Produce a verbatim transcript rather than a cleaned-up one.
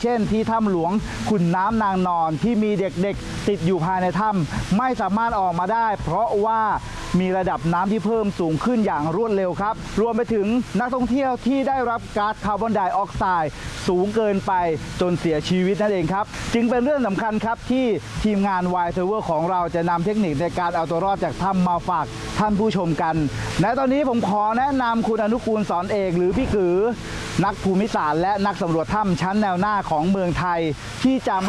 เช่นที่ถ้ำหลวงขุนน้ำนางนอนที่มีเด็กๆติดอยู่ภายในถ้ำไม่สามารถออกมาได้ เพราะว่ามีระดับน้ำที่เพิ่มสูงขึ้นอย่างรวดเร็วครับรวมไปถึงนักท่องเที่ยวที่ได้รับก๊าซคาร์บอนไดออกไซด์สูงเกินไปจนเสียชีวิตนั่นเองครับจึงเป็นเรื่องสำคัญครับที่ทีมงาน Wild Travel ของเราจะนำเทคนิคในการเอาตัวรอดจากถ้ำมาฝากท่านผู้ชมกันและตอนนี้ผมขอแนะนำคุณอนุกูลสอนเอกหรือพี่กือนักภูมิศาสตร์และนักสำรวจถ้ำชั้นแนวหน้าของเมืองไทยที่จะ